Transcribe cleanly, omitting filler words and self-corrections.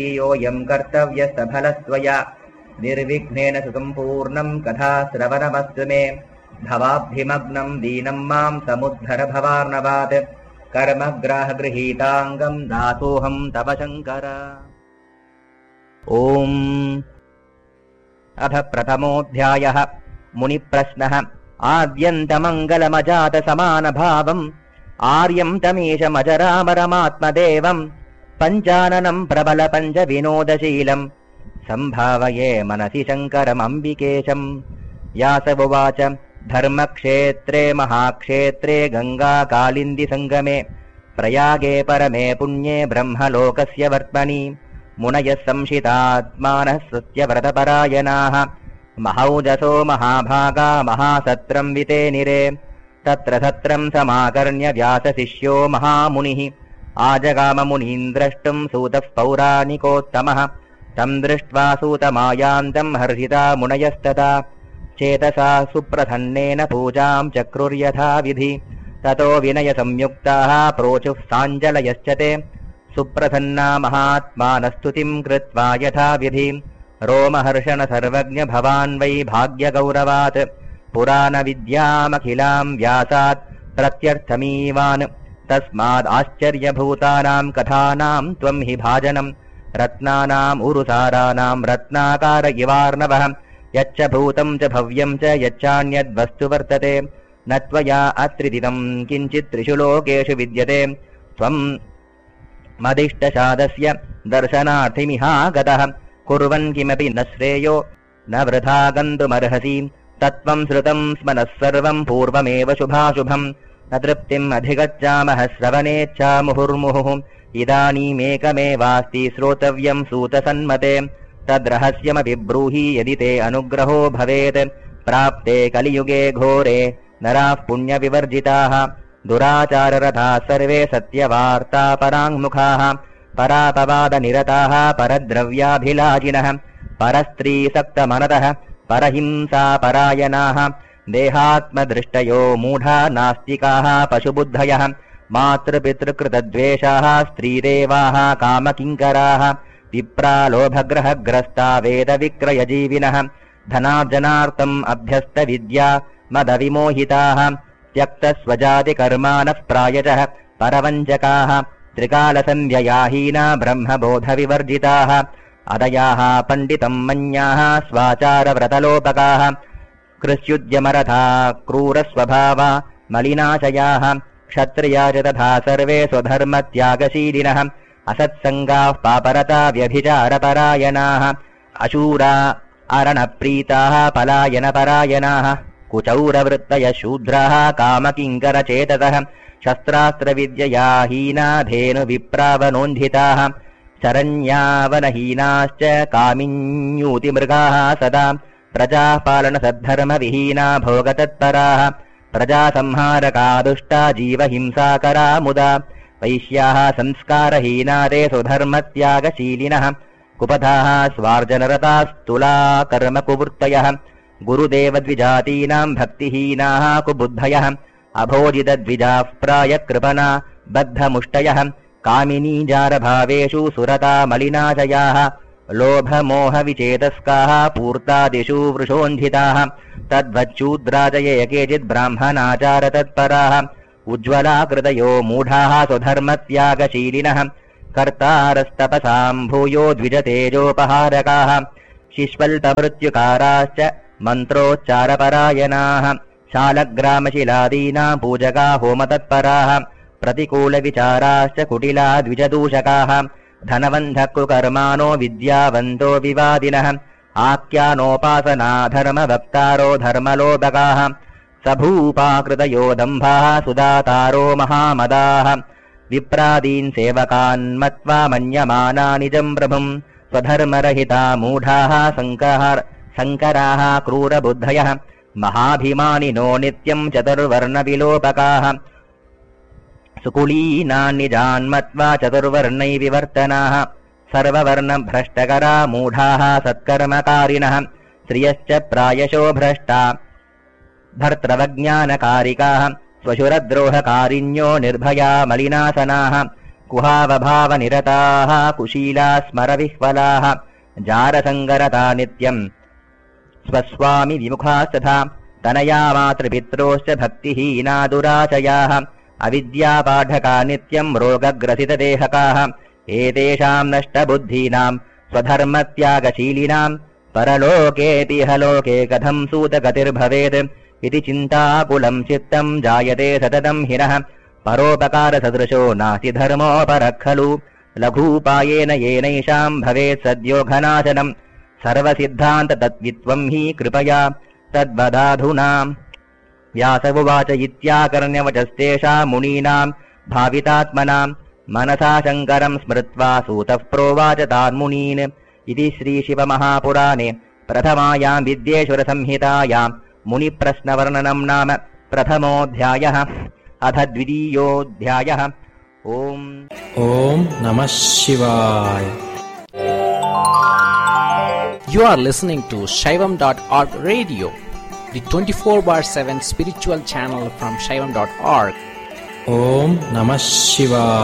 योऽयं कर्तव्यस्तफलस्त्वया निर्विघ्नेन सुसम्पूर्णं कथाश्रवणमस्तु मे भवाब्धिमग्नं दीनं मां समुद्धर भवार्णवात् कर्मग्राहगृहीताङ्गं दासोऽहं तव शङ्कर। ॐ अथ प्रथमोऽध्यायः। मुनिप्रश्नः। आद्यन्तमङ्गलमजातसमानभावम् आर्यं तमीशमजरामरमात्मदेवं पञ्चाननं प्रबलपञ्चविनोदशीलं सम्भावये मनसि शङ्करमम्बिकेशम्। व्यास उवाच धर्मक्षेत्रे महाक्षेत्रे गङ्गाकालिन्दिसङ्गमे प्रयागे परमे पुण्ये ब्रह्मलोकस्य वर्त्मनि मुनयः संशितात्मानः सत्यव्रतपरायणाः महौजसो महाभागा महासत्रं वितेनिरे तत्र सत्रं समाकर्ण्य व्यासशिष्यो महामुनिः आजगाममुनीन्द्रष्टुं सूतः पौराणिकोत्तमः तं दृष्ट्वा सूतमायान्तं हर्षिता मुनयस्तथा चेतसा सुप्रसन्नेन पूजां चक्रुर्यथाविधि ततो विनयसंयुक्ताः प्रोचुः साञ्जलयश्च ते सुप्रसन्ना महात्मानस्तुतिं कृत्वा यथाविधि रोमहर्षण सर्वज्ञ भवान् वै भाग्यगौरवात् पुराणविद्यामखिलां व्यासात् प्रत्यर्थमीवान् तस्मादाश्चर्यभूतानां कथानां त्वं हि भाजनं रत्नानाम् उरुसाराणां रत्नाकार इवार्णवः यच्च भूतं च भव्यं च यच्चान्यद्वस्तु वर्तते न त्वया अत्रिदितं किञ्चित् त्रिषु लोकेषु विद्यते त्वं मदिष्टशादस्य दर्शनार्थिमिहागतः कुर्वन् किमपि न श्रेयो न वृथा गन्तुमर्हसि तत्त्वं श्रुतं स्मनः सर्वं पूर्वमेव शुभाशुभं न तृप्तिम् अधिगच्छामः श्रवणेच्छा मुहुर्मुहुः इदानीमेकमेवास्ति श्रोतव्यं सूतसन्मते तद्रहस्यमपि ब्रूहि यदि ते अनुग्रहो भवेत् प्राप्ते कलियुगे घोरे नराः पुण्यविवर्जिताः दुराचाररताः सर्वे सत्यवार्ता पराङ्मुखाः परापवादनिरताः परद्रव्याभिलाषिणः परस्त्रीसक्तमनतः परहिंसा परायणाः देहात्मदृष्टयो मूढा नास्तिकाः पशुबुद्धयः मातृपितृकृतद्वेषाः स्त्रीदेवाः कामकिङ्कराः विप्रालोभग्रहग्रस्ता वेदविक्रयजीविनः धनार्जनार्थम् अभ्यस्तविद्या मदविमोहिताः त्यक्तस्वजातिकर्माणः प्रायशः परवञ्चकाः त्रिकालसन्ध्ययाहीना ब्रह्मबोधविवर्जिताः अदयाः पण्डितं मन्याः स्वाचारव्रतलोपकाः कृष्युद्यमरथा क्रूरस्वभावा मलिनाशयाः क्षत्रिया च तथा सर्वे स्वधर्मत्यागशीलिनः असत्सङ्गाः पापरता व्यभिचारपरायणाः अशूरा अरणप्रीताः पलायनपरायणाः कुचौरवृत्तयः शूद्राः कामकिङ्करचेतसः शस्त्रास्त्रविद्यया हीना धेनुविप्रावनोन्धिताः शरण्यावनहीनाश्च कामिन्यूतिमृगाः सदा प्रजाः पालनसद्धर्मविहीना भोगतत्पराः प्रजासंहारका दुष्टा जीवहिंसाकरा मुदा वैश्याः संस्कारहीना ते स्वधर्मत्यागशीलिनः कुपथाः स्वार्जनरतास्तुला कर्मकुवृत्तयः गुरुदेवद्विजातीनां भक्तिहीनाः कुबुद्धयः अभोजितद्विजाः प्रायकृपणा बद्धमुष्टयः कामिनीजारभावेषु सुरता मलिनाशयाः लोभमोहविचेतस्काः पूर्तादिषु वृषोन्धिताः तद्वच्छूद्राजये केचित् ब्राह्मणाचारतत्पराः उज्ज्वलाकृतयो मूढाः स्वधर्मत्यागशीलिनः कर्तारस्तपसां भूयो द्विजतेजोपहारकाः शिष्वल्पमृत्युकाराश्च मन्त्रोच्चारपरायणाः शालग्रामशिलादीनां पूजका होमतत्पराः प्रतिकूलविचाराश्च कुटिला द्विजदूषकाः धनवन्धकुकर्माणो विद्यावन्तो विवादिनः आख्यानोपासना धर्मवक्तारो धर्मलोभकाः सभूपाकृतयो दम्भाः सुदातारो महामदाः विप्रादीन् सेवकान् मत्वा मन्यमाना निजं प्रभुं स्वधर्मरहिता मूढाः सङ्कराः क्रूरबुद्धयः महाभिमानिनो नित्यं चतुर्वर्णविलोपकाः सुकुलीनान्निजान्मत्वा चतुर्वर्णैर्विवर्तनाः सर्ववर्णभ्रष्टकरा मूढाः सत्कर्मकारिणः श्रियश्च प्रायशो भ्रष्टा भर्तृवज्ञानकारिकाः स्वशुरद्रोहकारिण्यो निर्भया मलिनासनाः कुहावभावनिरताः कुशीला स्मरविह्वलाः जारसङ्गरता नित्यम् स्वस्वामि विमुखास्तथा तनया मातृपित्रोश्च भक्तिहीना दुराशयाः अविद्यापाठका नित्यम् रोगग्रसितदेहकाः एतेषाम् नष्टबुद्धीनाम् स्वधर्मत्यागशीलिनाम् परलोकेऽपि हलोके कथम् सूतगतिर्भवेत् इति चिन्ताकुलम् चित्तम् जायते सततम् हिनः परोपकारसदृशो नास्ति धर्मोपरः खलु लघूपायेन येनैषाम् भवेत् सद्योघनाशनम् सर्वसिद्धान्ततत्त्वित्वम् हि कृपया तद्वदाधुना व्यास उवाच इत्याकर्ण्यवचस्तेषाम् मुनीनाम् भावितात्मनाम् मनसा शङ्करम् स्मृत्वा सूतः प्रोवाच तान्मुनीन् इति श्रीशिवमहापुराणे प्रथमायाम् विद्येश्वरसंहितायाम् मुनिप्रश्नवर्णनम् नाम प्रथमोऽध्यायः अथ द्वितीयोऽध्यायः ओम् नमः शिवाय. You are listening to Shaivam.org radio, the 24/7 spiritual channel from Shaivam.org. Om Namah Shivaya.